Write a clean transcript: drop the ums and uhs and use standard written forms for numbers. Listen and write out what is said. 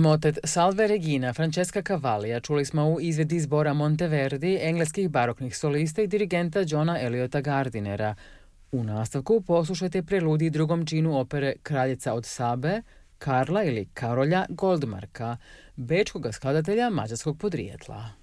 Motet Salve Regina Francesca Cavallija čuli smo u izvedbi zbora Monteverdi, engleskih baroknih solista i dirigenta Johna Eliota Gardinera. U nastavku poslušajte preludij drugom činu opere Kraljica od Sabe, Karla ili Karolja Goldmarka, bečkog skladatelja mađarskog podrijetla.